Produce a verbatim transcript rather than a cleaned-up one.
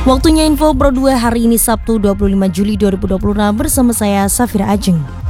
Waktunya info Pro dua hari ini Sabtu dua puluh lima Juli dua ribu dua puluh enam bersama saya Safira Ajeng.